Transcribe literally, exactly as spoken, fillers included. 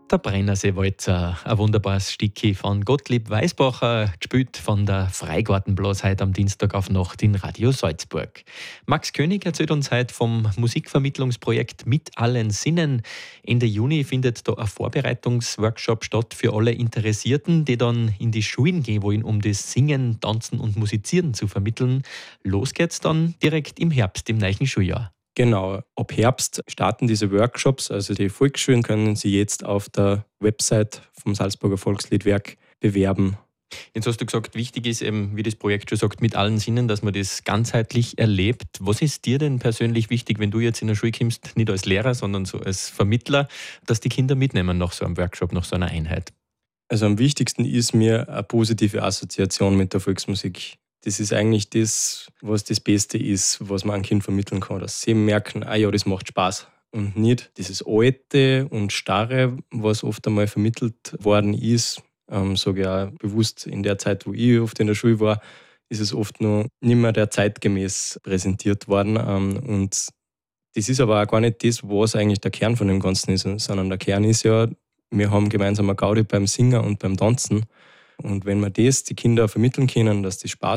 Der Brennerseewalzer, ein wunderbares Stückchen von Gottlieb Weisbacher, gespielt von der Freigartenblas heute am Dienstag auf Nacht in Radio Salzburg. Max König erzählt uns heute vom Musikvermittlungsprojekt Mit allen Sinnen. Ende Juni findet da ein Vorbereitungsworkshop statt für alle Interessierten, die dann in die Schulen gehen wollen, um das Singen, Tanzen und Musizieren zu vermitteln. Los geht's dann direkt im Herbst, im neuen Schuljahr. Genau, ab Herbst starten diese Workshops. Also die Volksschulen können sie jetzt auf der Website vom Salzburger Volksliedwerk bewerben. Jetzt hast du gesagt, wichtig ist eben, wie das Projekt schon sagt, mit allen Sinnen, dass man das ganzheitlich erlebt. Was ist dir denn persönlich wichtig, wenn du jetzt in der Schule kommst, nicht als Lehrer, sondern so als Vermittler, dass die Kinder mitnehmen nach so einem Workshop, nach so einer Einheit? Also am wichtigsten ist mir eine positive Assoziation mit der Volksmusik. Das ist eigentlich das, was das Beste ist, was man einem Kind vermitteln kann. Dass sie merken, ah ja, das macht Spaß. Und nicht dieses Alte und Starre, was oft einmal vermittelt worden ist. Ähm, sage ich auch bewusst, in der Zeit, wo ich oft in der Schule war, ist es oft noch nicht mehr der zeitgemäß präsentiert worden. Ähm, und das ist aber auch gar nicht das, was eigentlich der Kern von dem Ganzen ist, sondern der Kern ist ja, wir haben gemeinsam eine Gaudi beim Singen und beim Tanzen. Und wenn wir das die Kinder vermitteln können, dass das Spaß